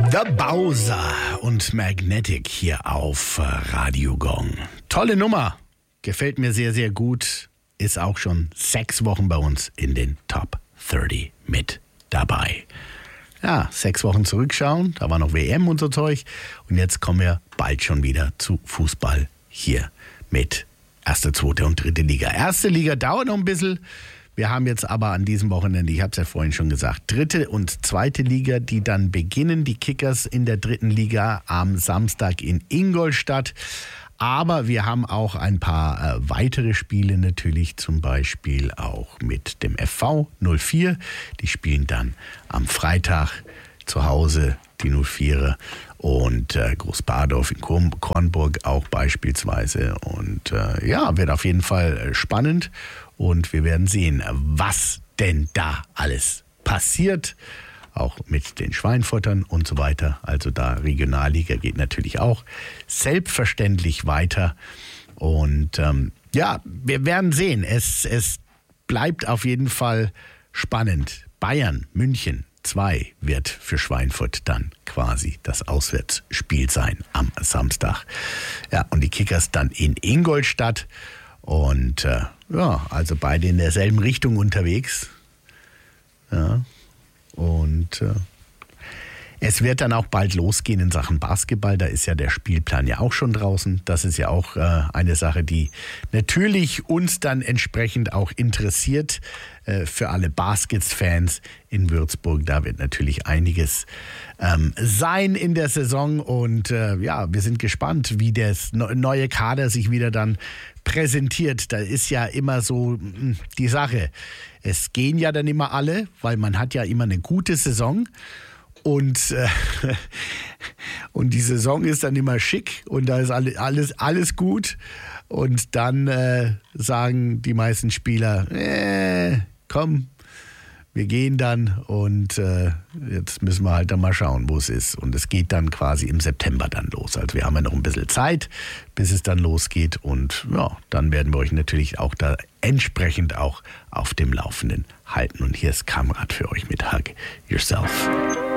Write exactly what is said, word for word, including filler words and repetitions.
The Bowser und Magnetic hier auf Radio Gong. Tolle Nummer, gefällt mir sehr, sehr gut. Ist auch schon sechs Wochen bei uns in den Top dreißig mit dabei. Ja, sechs Wochen zurückschauen, da war noch W M und so Zeug. Und jetzt kommen wir bald schon wieder zu Fußball hier mit erste, zweite und dritte Liga. Erste Liga dauert noch ein bisschen. Wir haben jetzt aber an diesem Wochenende, ich habe es ja vorhin schon gesagt, dritte und zweite Liga, die dann beginnen. Die Kickers in der dritten Liga am Samstag in Ingolstadt. Aber wir haben auch ein paar äh, weitere Spiele natürlich, zum Beispiel auch mit dem F V null vier. Die spielen dann am Freitag zu Hause, die null vierer. Und äh, Großbadorf in Korn- Kornburg auch beispielsweise. Und äh, ja, wird auf jeden Fall spannend. Und wir werden sehen, was denn da alles passiert. Auch mit den Schweinfuttern und so weiter. Also da Regionalliga geht natürlich auch selbstverständlich weiter. Und ähm, ja, wir werden sehen. Es, es bleibt auf jeden Fall spannend. Bayern, München zwei wird für Schweinfurt dann quasi das Auswärtsspiel sein am Samstag. Ja, und die Kickers dann in Ingolstadt. Und äh, ja, also beide in derselben Richtung unterwegs. Ja. Und äh, es wird dann auch bald losgehen in Sachen Basketball. Da ist ja der Spielplan ja auch schon draußen. Das ist ja auch äh, eine Sache, die natürlich uns dann entsprechend auch interessiert. Äh, für alle Baskets-Fans in Würzburg. Da wird natürlich einiges ähm, sein in der Saison. Und äh, ja, wir sind gespannt, wie das neue Kader sich wieder dann präsentiert. Da ist ja immer so die Sache. Es gehen ja dann immer alle, weil man hat ja immer eine gute Saison. Und, äh, und die Saison ist dann immer schick und da ist alles, alles, alles gut. Und dann äh, sagen die meisten Spieler, äh, komm, wir gehen dann und äh, jetzt müssen wir halt dann mal schauen, wo es ist. Und es geht dann quasi im September dann los. Also wir haben ja noch ein bisschen Zeit, bis es dann losgeht. Und ja, dann werden wir euch natürlich auch da entsprechend auch auf dem Laufenden halten. Und hier ist Kamrat für euch mit Hug Yourself.